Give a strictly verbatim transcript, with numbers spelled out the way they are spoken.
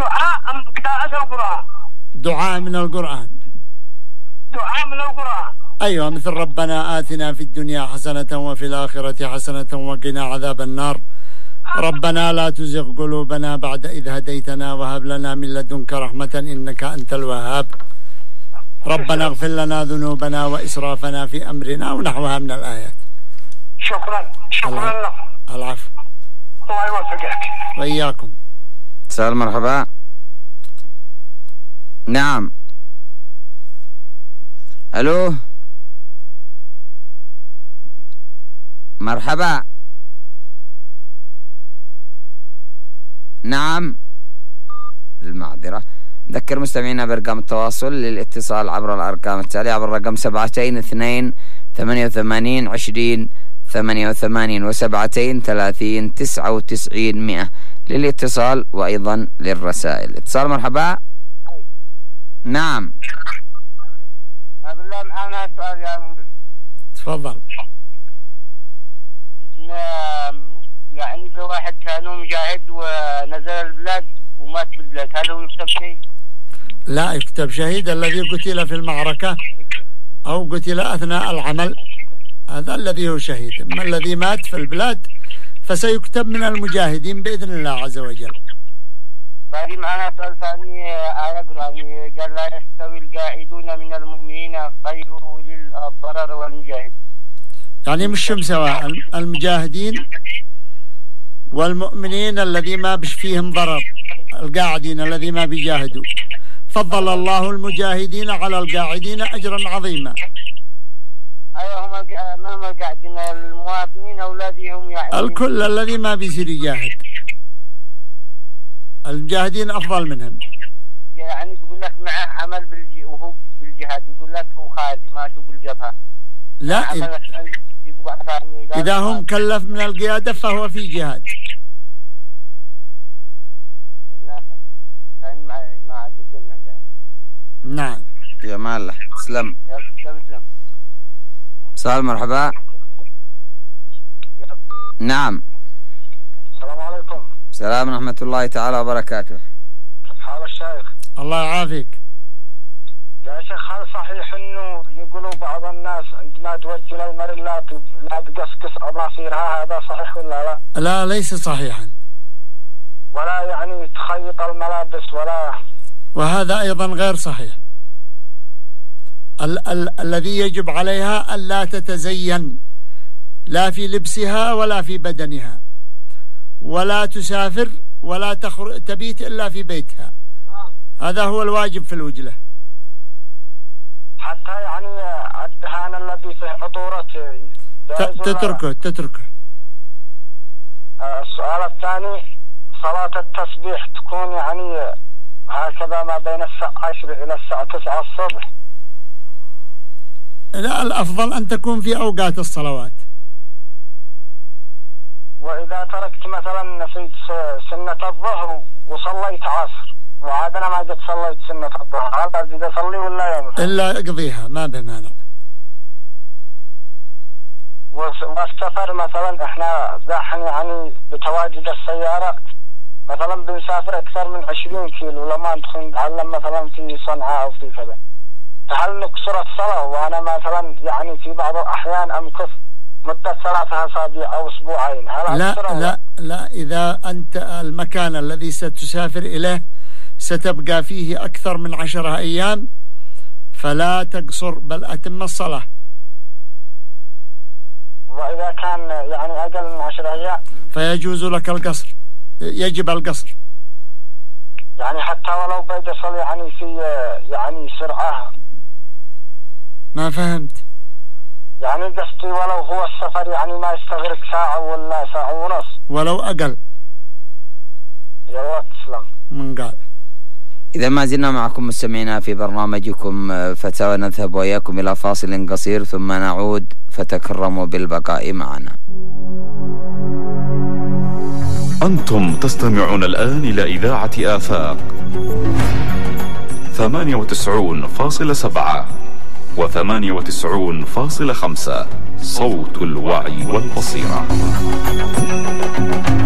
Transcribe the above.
دعاء أم قراءة القرآن؟ دعاء من القرآن. دعاء من القرآن. أيوة، مثل ربنا آتنا في الدنيا حسنة وفي الآخرة حسنة وقنا عذاب النار. ربنا لا تزغ قلوبنا بعد إذ هديتنا وهب لنا من لدنك رحمة إنك أنت الوهاب. ربنا اغفر لنا ذنوبنا وإسرافنا في أمرنا ونحوها من الآيات. شكرا شكرا لك. العفو. الله يوفقك. وإياكم. سلام مرحبا. نعم. ألو مرحبا. نعم. المعذرة. نذكر مستمعينا بأرقام التواصل للاتصال عبر الأرقام التالية: عبر الرقم سبعتين اثنين ثمانية وثمانين عشرين ثمانية وثمانين وسبعتين ثلاثين تسعة وتسعين مئة للاتصال وأيضا للرسائل. اتصال مرحبا. نعم. بالله معنا سؤال يا مولد. تفضل. يعني بواحد كانوا مجاهد ونزل البلاد ومات بالبلاد، هل هو يكتب شيء؟ لا، يكتب شهيد الذي قتل في المعركة أو قتل أثناء العمل، هذا الذي هو شهيد. أما الذي مات في البلاد فسيكتب من المجاهدين بإذن الله عز وجل. باقي معنا سؤال ثاني آية قرآنية قال لا يستوي القاعدون من المؤمنين غير أولي الضرر والمجاهد. يعني مش سواء المجاهدين والمؤمنين الذي ما بش فيهم ضرر، القاعدين الذي ما بيجاهدوا. فضل الله المجاهدين على القاعدين أجرا عظيما. أيوة، هم ما قاعدين المواطنين أو الذي هم يعني الكل الذي ما بيصير يجاهد، المجاهدين أفضل منهم. يعني يقول لك معه عمل بالجي وهو بالجهاد، يقول لك هو خالي ما شو بالجبهة. لا، إذا, إذا هم كلف من القيادة فهو في جهاد. نعم. يا مالح. تسلم. تسلم. سؤال مرحبا. نعم. السلام عليكم. السلام ورحمة الله تعالى وبركاته. كيف حال الشيخ؟ الله يعافيك. يا شيخ، هل صحيح انه يقولوا بعض الناس عندما توجه للمرء لا لا تقصقص اظافرها، هذا صحيح ولا لا؟ لا، ليس صحيحا. ولا يعني تخيط الملابس ولا، وهذا ايضا غير صحيح. ال ال الذي يجب عليها ألا تتزين لا في لبسها ولا في بدنها، ولا تسافر ولا تخرج تبيت إلا في بيتها. هذا هو الواجب في الوجلة. حتى يعني الدهان الذي فيه عطورة تتركه تتركه. السؤال الثاني: صلاة التسبيح تكون يعني هكذا ما بين الساعة عشرة إلى الساعة تسعة الصبح؟ لا، الأفضل أن تكون في أوقات الصلوات. وإذا تركت مثلا نسيت سنة الظهر وصليت عصر وعاد أنا ما قد صليت سنة الظهر، هل أزيد أصلي ولا يوم؟ إلا اقضيها ما بمانع. والسفر مثلا احنا دحين يعني بتواجد السيارات مثلا بنسافر أكثر من عشرين كيلو لما ندخل نتعلم مثلا في صنعاء أو في كذا، فهل نكسر الصلاة وأنا مثلا يعني في بعض الأحيان أمكث مدة ثلاثة أسابيع أو أسبوعين؟ هل لا لا لا، إذا أنت المكان الذي ستسافر إليه ستبقى فيه أكثر من عشرة أيام فلا تقصر بل أتم الصلاة. وإذا كان يعني أقل من عشرة أيام فيجوز لك القصر، يجب القصر. يعني حتى ولو بيصل يعني في يعني سرعة؟ ما فهمت. يعني قصدي ولو هو السفر يعني ما يستغرق ساعة ولا ساعة ونص، ولو أقل. يا الله تسلم. من قال. إذا ما زلنا معكم مستمعينا في برنامجكم فتاوى، نذهب وإياكم إلى فاصل قصير ثم نعود، فتكرموا بالبقاء معنا. أنتم تستمعون الآن إلى إذاعة آفاق ثمانية وتسعون فاصلة سبعة وثمانية وتسعون فاصلة خمسة، صوت الوعي والبصيرة.